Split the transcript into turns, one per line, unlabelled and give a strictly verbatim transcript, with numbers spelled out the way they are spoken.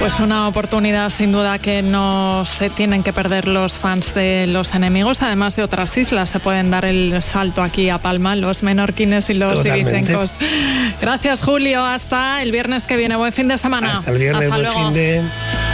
Pues una oportunidad sin duda que no se tienen que perder los fans de Los Enemigos. Además de otras islas, se pueden dar el salto aquí a Palma, los menorquines y los ibicencos. Gracias, Julio. Hasta el viernes que viene. Buen fin de semana.
Hasta el viernes.
Hasta
buen
luego.
fin de...